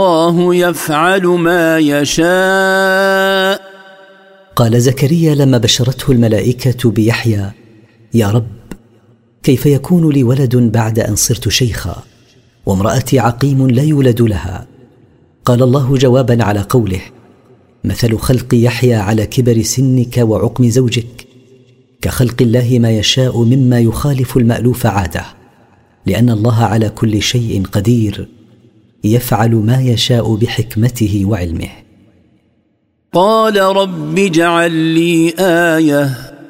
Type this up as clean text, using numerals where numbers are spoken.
الله يفعل ما يشاء. قال زكريا لما بشرته الملائكة بيحيى: يا رب، كيف يكون لي ولد بعد أن صرت شيخا وامرأتي عقيم لا يولد لها؟ قال الله جوابا على قوله: مثل خلق يحيى على كبر سنك وعقم زوجك كخلق الله ما يشاء مما يخالف المألوف عادة، لأن الله على كل شيء قدير يفعل ما يشاء بحكمته وعلمه. قال رب اجعل لي آية